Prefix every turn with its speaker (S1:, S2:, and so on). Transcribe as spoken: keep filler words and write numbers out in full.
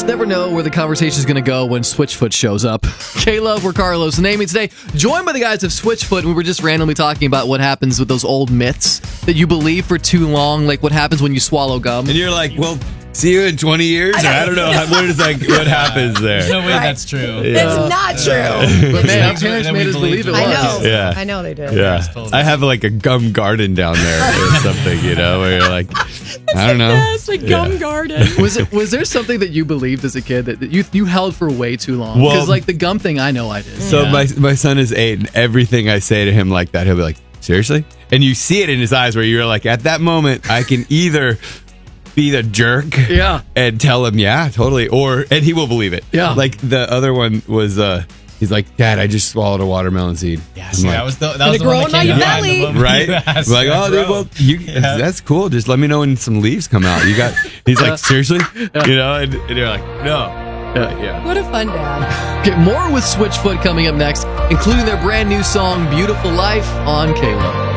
S1: just never know where the conversation is going to go when Switchfoot shows up. Caleb, we're Carlos and Amy today, joined by the guys of Switchfoot, and we were just randomly talking about what happens with those old myths that you believe for too long, like what happens when you swallow gum.
S2: And you're like, well, see you in twenty years? Or I don't know. What is like? What happens there?
S3: There's no way that's true.
S4: It's not true.
S1: But man, our
S3: Then
S1: parents
S3: we
S1: made us
S3: believed
S1: believe it
S3: it.
S1: was.
S4: I know.
S2: Yeah.
S4: I know they did.
S2: Yeah,
S3: told
S2: I
S3: us.
S2: have like a gum garden down there or something, you know, where you're like, I don't know.
S4: Yes, a gum
S2: Yeah.
S4: garden.
S1: Was it? Was there something that you believed as a kid that, that you you held for way too long?
S2: Well-
S1: Because like the gum thing, I know I did.
S2: So
S3: Yeah.
S2: my my son is eight, and everything I say to him like that, he'll be like, seriously? And you see it in his eyes where you're like, at that moment, I can either be the jerk
S1: Yeah.
S2: and tell him, yeah, totally, or and he will believe it.
S1: Yeah.
S2: Like the other one was, uh, he's like, Dad, I just swallowed a watermelon seed.
S3: Yes,
S2: I'm like,
S3: that was the that was
S4: it
S3: the one
S4: grow
S3: that
S4: on
S3: came
S4: your
S3: to mind,
S4: belly?
S3: the one-
S2: Right?
S3: Yes,
S2: like,
S3: yeah,
S2: oh, dude,
S3: bro.
S2: well, you,
S3: Yeah.
S2: that's cool. Just let me know when some leaves come out. You got, he's like, seriously? You know, and, and you're like, no.
S1: Yeah.
S2: Yeah.
S4: What a fun dad.
S1: Get more with Switchfoot coming up next, including their brand new song "Beautiful Life" on Caleb.